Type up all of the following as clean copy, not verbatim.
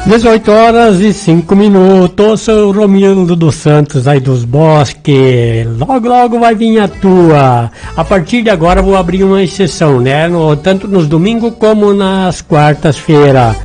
18 horas e 5 minutos, sou o Romildo dos Santos aí dos Bosques, logo vai vir a tua. A partir de agora vou abrir uma exceção, né, tanto nos domingos como nas quartas-feiras.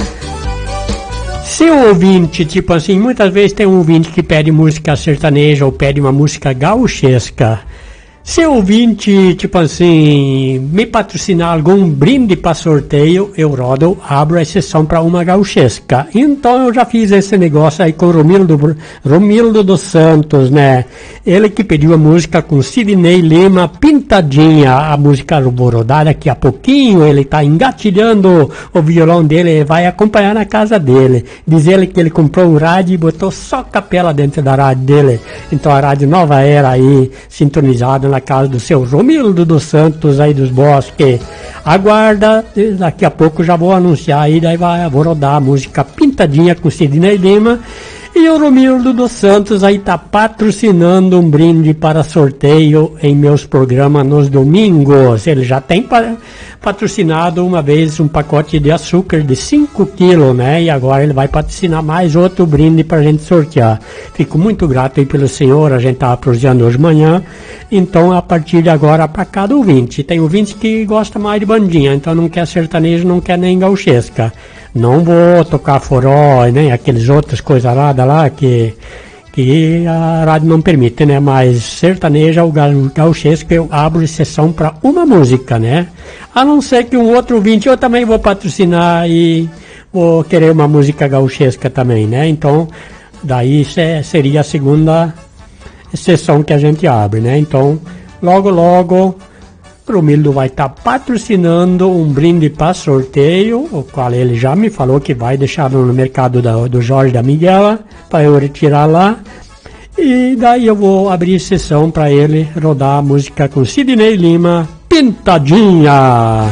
Se o ouvinte, tipo assim, muitas vezes tem um ouvinte que pede música sertaneja ou pede uma música gauchesca. Se o ouvinte, tipo assim, me patrocinar algum brinde para sorteio, eu abro a exceção para uma gauchesca. Então eu já fiz esse negócio aí com o Romildo dos Santos, né? Ele que pediu a música com Sidney Lima, Pintadinha, a música alborotada. Daqui a pouquinho ele tá engatilhando o violão dele e vai acompanhar na casa dele. Diz ele que ele comprou um rádio e botou só capela dentro da rádio dele. Então a rádio Nova Era aí, sintonizada na casa do seu Romildo dos Santos aí dos Bosques. Aguarda, daqui a pouco já vou anunciar aí, daí vou rodar a música Pintadinha com Sidney Lima. E o Romildo dos Santos aí tá patrocinando um brinde para sorteio em meus programas nos domingos. Ele já tem patrocinado uma vez um pacote de açúcar de 5 quilos, né? E agora ele vai patrocinar mais outro brinde pra gente sortear. Fico muito grato aí pelo senhor, a gente tava prosseando hoje de manhã. Então, a partir de agora, para cada ouvinte. Tem ouvinte que gosta mais de bandinha, então não quer sertanejo, não quer nem gauchesca. Não vou tocar forró, nem aqueles outras coisas lá que a rádio não permite, né? Mas sertaneja ou gauchesca eu abro exceção para uma música, né? A não ser que um outro ouvinte eu também vou patrocinar e vou querer uma música gauchesca também, né? Então, daí seria a segunda exceção que a gente abre, né? Então, logo o Romildo vai estar patrocinando um brinde para sorteio, o qual ele já me falou que vai deixar no mercado do Jorge da Miguela, para eu retirar lá. E daí eu vou abrir sessão para ele rodar a música com Sidney Lima, Pintadinha.